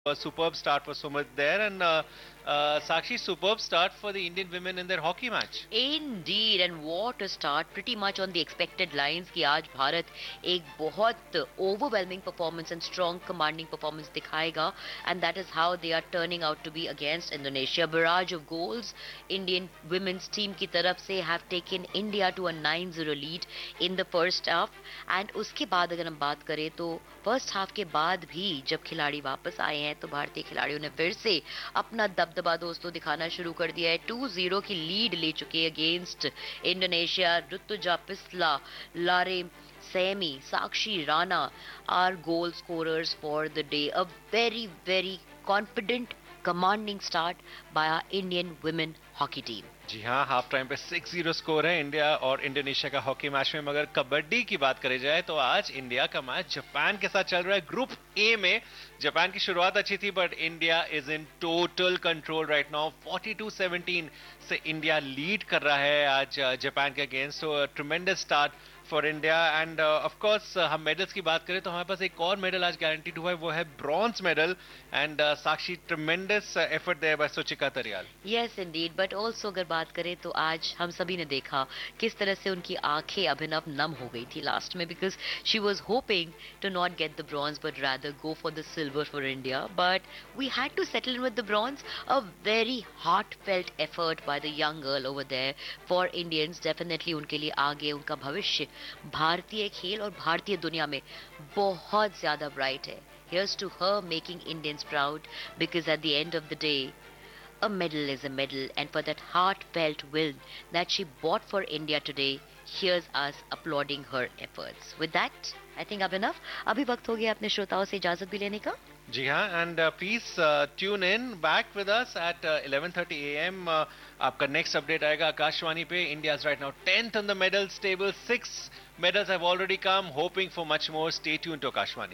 A superb start for Sumit there, and Sakshi, superb start for the Indian women in their hockey match. Indeed, and what a start! Pretty much on the expected lines कि आज भारत एक बहुत overwhelming performance and strong commanding performance दिखाएगा, and that is how they are turning out to be against Indonesia. Barrage of goals, Indian women's team की तरफ से have taken India to a 9-0 lead in the first half, and उसके बाद अगर हम बात करें तो फर्स्ट हाफ के बाद भी जब खिलाड़ी वापस आए हैं तो भारतीय खिलाड़ियों ने फिर से अपना दबदबा दोस्तों दिखाना शुरू कर दिया है. 2-0 की लीड ले चुके अगेंस्ट इंडोनेशिया. ऋतुजा पिस्ला, लारे Semi, Sakshi Rana are goal scorers for the day. A very, very confident, commanding start by our Indian women hockey team. जी हाँ, हाफ टाइम पे 6-0 स्कोर है इंडिया और इंडोनेशिया का हॉकी मैच में. मगर कबड्डी की बात करी जाए तो आज इंडिया का मैच जापान के साथ चल रहा है. ग्रुप ए में जापान की शुरुआत अच्छी थी, but India is in total control right now. 42-17 से इंडिया लीड कर रहा है आज जापान के अगेंस्ट. तो tremendous start for India. End of course हम मेडल्स की बात करें तो हमारे पास एक और मेडल आज गारंटीड हुआ है, वो है bronze medal. And Sakshi, tremendous effort there bye Suchika तरियाल. Yes Indeed, but also अगर बात करें तो आज हम सभी ने देखा किस तरह से उनकी आंखें अभिनव नम हो गई थी लास्ट में, because she was hoping to not get the bronze but rather go for the silver for India. But we had to settle in with the bronze. A very heart felt effort by the young girl over there for Indians. Definitely उनके लिए आगे उनका भविष्य भारतीय खेल और भारतीय दुनिया में बहुत ज्यादा ब्राइट है. Here's to her making Indians proud, because at the end of the day, a medal is a medal, and for that heartfelt win that she bought for India today, here's us applauding her efforts. With that, I think अब enough. अभी वक्त हो गया अपने श्रोताओं से इजाजत भी लेने का. जी हाँ, and please tune in back with us at 11:30 AM. आपका नेक्स्ट अपडेट आएगा आकाशवाणी पे. India is right now 10th on the medals table. 6 medals have already come, hoping for much more. Stay tuned to Akashvani.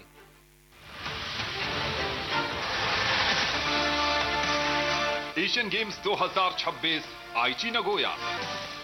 Asian games 2026 आईची Nagoya.